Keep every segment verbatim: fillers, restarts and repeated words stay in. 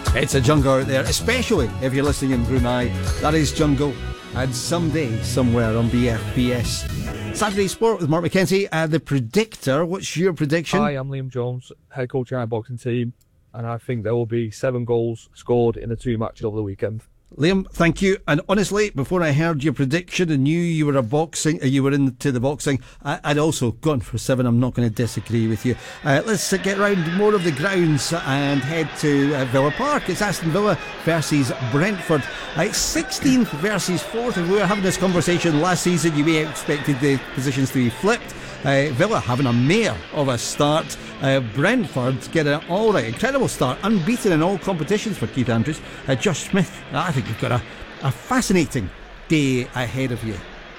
It's a jungle out there, especially if you're listening in Brunei. That is Jungle, and someday, somewhere on B F B S. Saturday Sport with Mark McKenzie, uh, the predictor. What's your prediction? Hi, I'm Liam Jones, head coach of our boxing team, and I think there will be seven goals scored in the two matches over the weekend. Liam, thank you. And honestly, before I heard your prediction and knew you were a boxing, uh, you were into the boxing, I, I'd also gone for seven. I'm not going to disagree with you. Uh, let's uh, get round more of the grounds and head to uh, Villa Park. It's Aston Villa versus Brentford. Uh, it's sixteenth versus fourth. And we were having this conversation last season. You may have expected the positions to be flipped. Uh, Villa having a mare of a start. Uh, Brentford get an all right, incredible start, unbeaten in all competitions for Keith Andrews. Uh, Josh Smith, I think you've got a, a fascinating day ahead of you.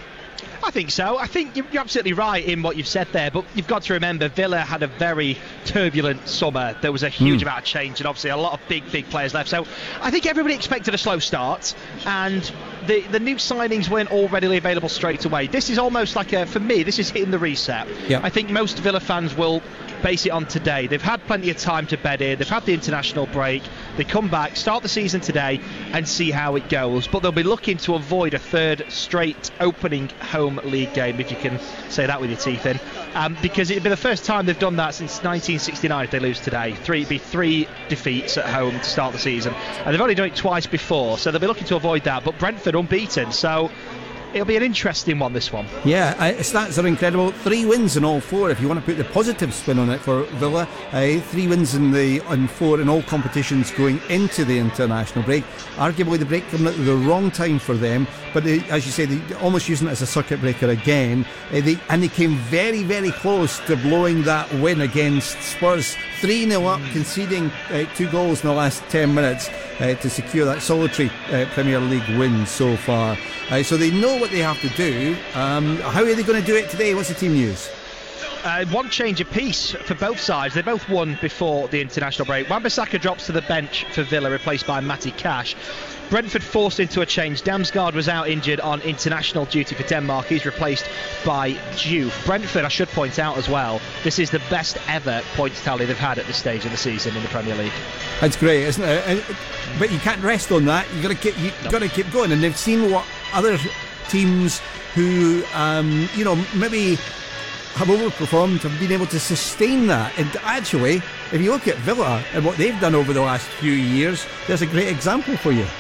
I think so. I think you're absolutely right in what you've said there, but you've got to remember Villa had a very turbulent summer. There was a huge mm. amount of change and obviously a lot of big, big players left. So I think everybody expected a slow start, and the, the new signings weren't all readily available straight away. This is almost like a, for me, this is hitting the reset. Yep. I think most Villa fans will base it on today. They've had plenty of time to bed in. They've had the international break. They come back, start the season today and see how it goes. But they'll be looking to avoid a third straight opening home league game, if you can say that with your teeth in, um, because it'd be the first time they've done that since nineteen sixty-nine if they lose today. Three, it'd be three defeats at home to start the season, and they've only done it twice before, so they'll be looking to avoid that. But Brentford unbeaten, so it'll be an interesting one, this one. Yeah, uh, stats are incredible. Three wins in all four, if you want to put the positive spin on it for Villa. Uh, three wins in the on four in all competitions going into the international break. Arguably the break coming at the wrong time for them, but they, as you say, they almost using it as a circuit breaker again. Uh, they, and they came very, very close to blowing that win against Spurs. three nil up, conceding uh, two goals in the last ten minutes uh, to secure that solitary uh, Premier League win so far. Uh, so they know what they have to do. Um, how are they going to do it today? What's the team news? Uh, one change apiece for both sides. They both won before the international break. Wan-Bissaka drops to the bench for Villa, replaced by Matty Cash. Brentford forced into a change. Damsgaard was out injured on international duty for Denmark. He's replaced by Diouf. Brentford, I should point out as well, this is the best ever points tally they've had at this stage of the season in the Premier League. That's great, isn't it? But you can't rest on that. You've got to keep, you've got to keep going. And they've seen what other teams who, um, you know, maybe have overperformed, have been able to sustain that. And actually, if you look at Villa and what they've done over the last few years, there's a great example for you.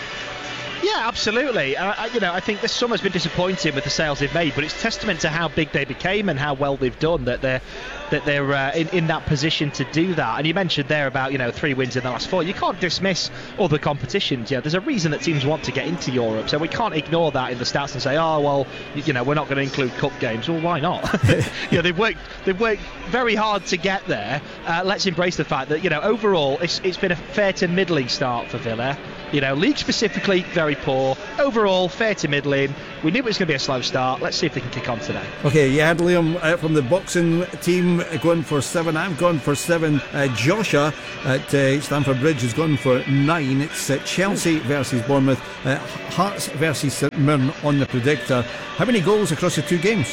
Yeah, absolutely. Uh, you know, I think this summer's been disappointing with the sales they've made, but it's testament to how big they became and how well they've done that they're that they're uh, in, in that position to do that. And you mentioned there about, you know, three wins in the last four. You can't dismiss other competitions. You know, there's a reason that teams want to get into Europe, so we can't ignore that in the stats and say, oh well, you know, we're not going to include cup games. Well, why not? You know, they've worked they've worked very hard to get there. Uh, let's embrace the fact that, you know, overall it's it's been a fair to middling start for Villa. You know, league specifically, very poor. Overall, fair to middling. We knew it was going to be a slow start. Let's see if they can kick on today. Okay, you had Liam uh, from the boxing team going for seven. I've gone for seven. Uh, Joshua at uh, Stamford Bridge has gone for nine. It's uh, Chelsea versus Bournemouth, uh, Hearts versus St Mirren on the predictor. How many goals across the two games?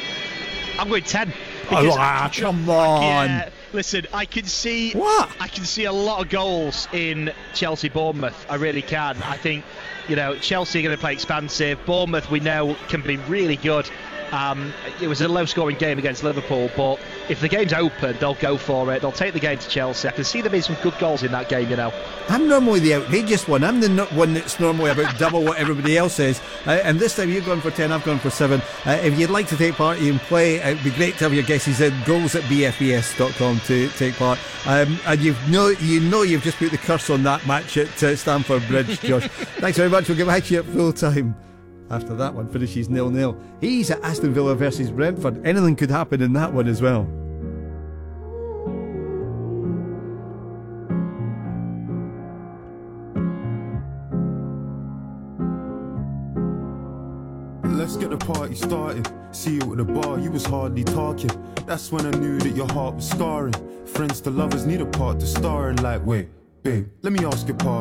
I'm going ten. Oh, ah, come on. Yeah, listen, I can see what? I can see a lot of goals in Chelsea Bournemouth. I really can. I think, you know, Chelsea are going to play expansive. Bournemouth, we know, can be really good. Um, it was a low-scoring game against Liverpool, but if the game's open, they'll go for it. They'll take the game to Chelsea. I can see there being some good goals in that game, you know. I'm normally the outrageous one. I'm the no- one that's normally about double what everybody else is. Uh, and this time you've gone for ten, I've gone for seven. Uh, if you'd like to take part, you can play. It'd be great to have your guesses in. Goals at b f b s dot com to take part. Um, and you've know, you know you've just put the curse on that match at uh, Stamford Bridge, Josh. Thanks very much. We'll get back to you at full time. After that one finishes nil nil. He's at Aston Villa versus Brentford. Anything could happen in that one as well. Let's get the party started. See you at the bar, you was hardly talking. That's when I knew that your heart was scarring. Friends to lovers need a part to star in. Like, wait, babe, let me ask your pardon.